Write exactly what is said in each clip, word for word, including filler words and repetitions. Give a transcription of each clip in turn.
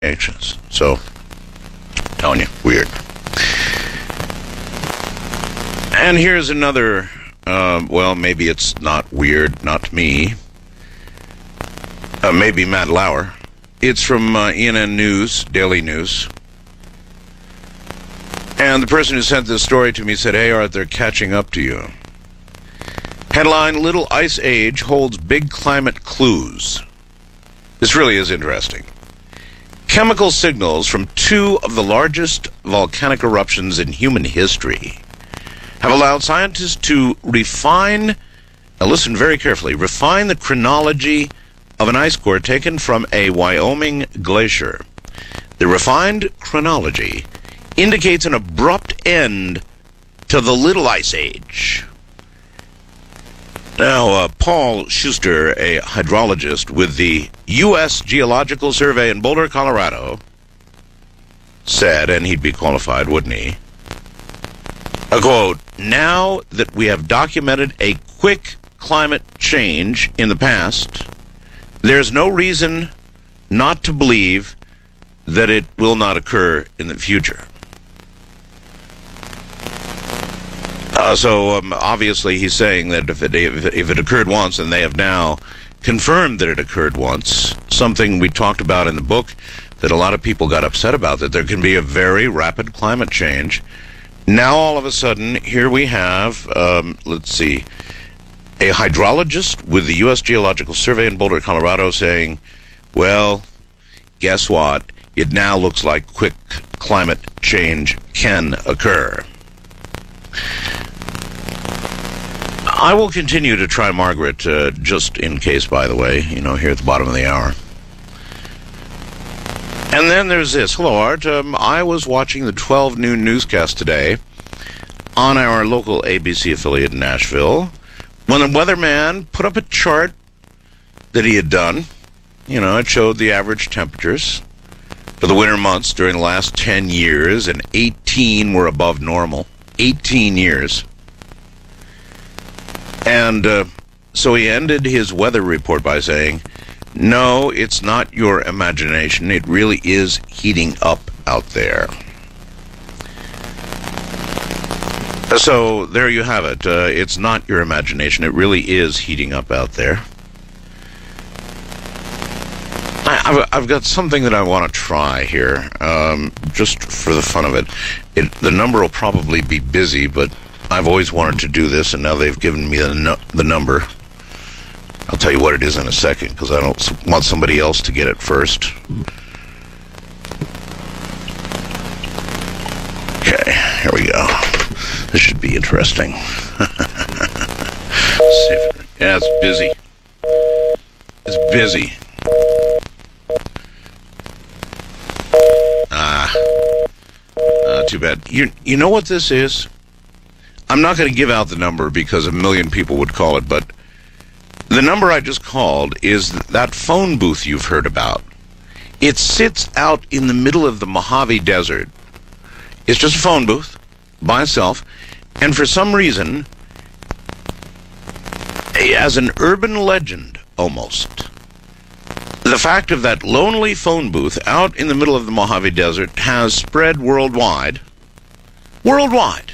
H's. So, telling you, weird. And here's another, uh, well, maybe it's not weird, not to me. Uh, maybe Matt Lauer. It's from uh, E N N News, Daily News. And the person who sent this story to me said, hey, Art, they're catching up to you. Headline, Little Ice Age holds big climate clues. This really is interesting. Chemical signals from two of the largest volcanic eruptions in human history have allowed scientists to refine, now listen very carefully, refine the chronology of an ice core taken from a Wyoming glacier. The refined chronology indicates an abrupt end to the Little Ice Age. Now, uh, Paul Schuster, a hydrologist with the U S Geological Survey in Boulder, Colorado, said, and he'd be qualified, wouldn't he? A quote, now that we have documented a quick climate change in the past, there's no reason not to believe that it will not occur in the future. Uh, so um, obviously he's saying that if it, if, it, if it occurred once, and they have now confirmed that it occurred once, something we talked about in the book that a lot of people got upset about, that there can be a very rapid climate change. Now all of a sudden, here we have, um, let's see, a hydrologist with the U S Geological Survey in Boulder, Colorado saying, well, guess what? It now looks like quick climate change can occur. I will continue to try Margaret, uh, just in case, by the way, you know, here at the bottom of the hour. And then there's this. Hello, Art. Um, I was watching the twelve noon newscast today on our local A B C affiliate in Nashville when the weatherman put up a chart that he had done. You know, it showed the average temperatures for the winter months during the last ten years, and eighteen were above normal. eighteen years. And uh, so he ended his weather report by saying, no, it's not your imagination. It really is heating up out there. So there you have it. Uh, it's not your imagination. It really is heating up out there. I, I've, I've got something that I want to try here, um, just for the fun of it. it. The number will probably be busy, but I've always wanted to do this, and now they've given me the, no, the number. I'll tell you what it is in a second, because I don't want somebody else to get it first. Okay, here we go. This should be interesting. Yeah, it's busy. It's busy. Ah, uh, too bad. You you know what this is? I'm not going to give out the number because a million people would call it, but the number I just called is that phone booth you've heard about. It sits out in the middle of the Mojave Desert. It's just a phone booth by itself, and for some reason, as an urban legend almost, the fact of that lonely phone booth out in the middle of the Mojave Desert has spread worldwide. Worldwide.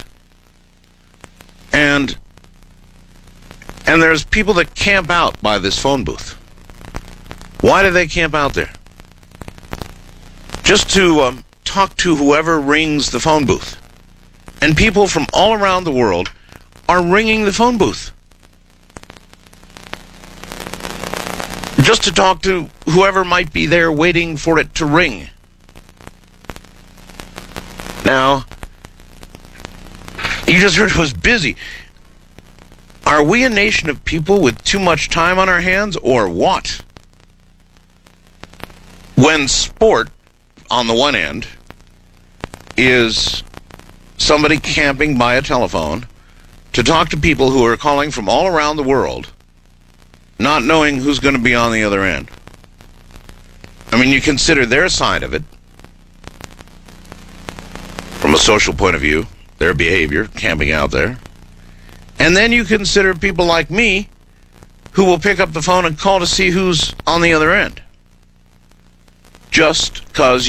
And and there's people that camp out by this phone booth. Why do they camp out there? Just to um, talk to whoever rings the phone booth. And people from all around the world are ringing the phone booth. Just to talk to whoever might be there waiting for it to ring. Now, you just heard it was busy. Are we a nation of people with too much time on our hands, or what? When sport, on the one end, is somebody camping by a telephone to talk to people who are calling from all around the world, not knowing who's going to be on the other end. I mean, you consider their side of it, from a social point of view, their behavior, camping out there. And then you consider people like me who will pick up the phone and call to see who's on the other end. just cause